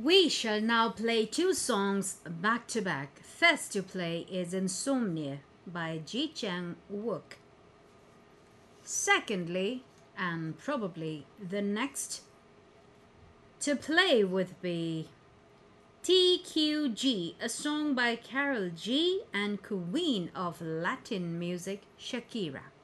We shall now play two songs back to back. First to play is Insomnia by Ji Chang Wook. Secondly, and probably the next to play would be TQG, a song by Karol G and queen of Latin music, Shakira.